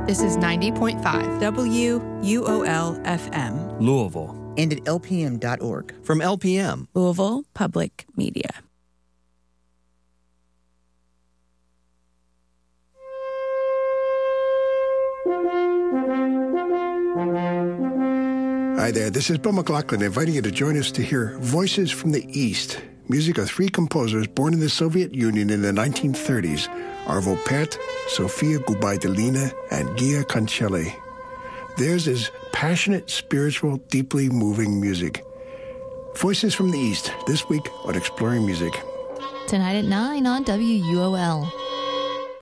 This is 90.5 WUOL-FM. Louisville. And at lpm.org. From LPM. Louisville Public Media. Hi there, this is Bill McLaughlin inviting you to join us to hear Voices from the East, music of three composers born in the Soviet Union in the 1930s, Arvo Pärt, Sofia Gubaidulina, and Gia Cancelli. Theirs is passionate, spiritual, deeply moving music. Voices from the East, this week on Exploring Music. Tonight at 9 on WUOL.